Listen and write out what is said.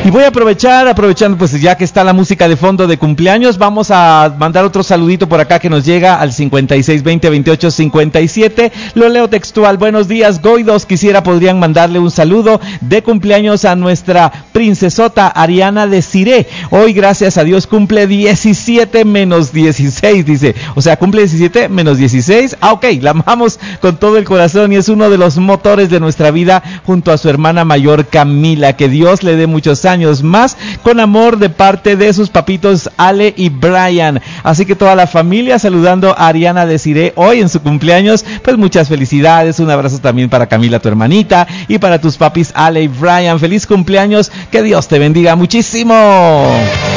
Y voy a aprovechando pues ya que está la música de fondo de cumpleaños, vamos a mandar otro saludito por acá que nos llega al 56202857. Lo leo textual. Buenos días, Goidos. Podrían mandarle un saludo de cumpleaños a nuestra princesota Ariana Desiré. Hoy, gracias a Dios, cumple 17 menos 16, dice. O sea, cumple 17 menos 16. Ok, la amamos con todo el corazón y es uno de los motores de nuestra vida junto a su hermana mayor Camila. Que Dios le dé muchos años más, con amor de parte de sus papitos Ale y Brian. Así que toda la familia saludando a Ariana Desiré hoy en su cumpleaños. Pues muchas felicidades, un abrazo también para Camila, tu hermanita, y para tus papis Ale y Brian. Feliz cumpleaños, que Dios te bendiga muchísimo.